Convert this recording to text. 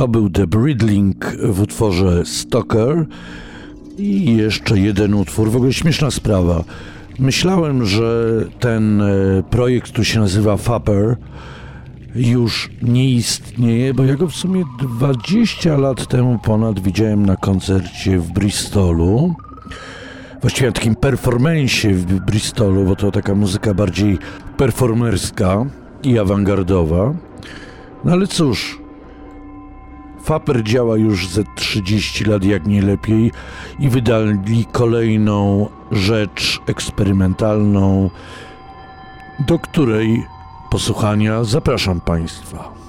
To był The Breedling w utworze Stalker i jeszcze jeden utwór. W ogóle śmieszna sprawa. Myślałem, że ten projekt, który się nazywa Fapper, już nie istnieje, bo ja go w sumie 20 lat temu ponad widziałem na koncercie w Bristolu. Właściwie na takim performance'ie w Bristolu, bo to taka muzyka bardziej performerska i awangardowa. No ale cóż, Fapper działa już ze 30 lat, jak nie lepiej, i wydali kolejną rzecz eksperymentalną, do której posłuchania zapraszam Państwa.